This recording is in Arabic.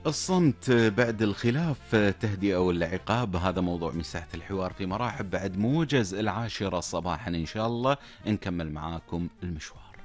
الصمت بعد الخلاف تهدئة ولا عقاب؟ هذا موضوع مساحة الحوار في مراحب بعد موجز 10 صباحا إن شاء الله نكمل معاكم المشوار.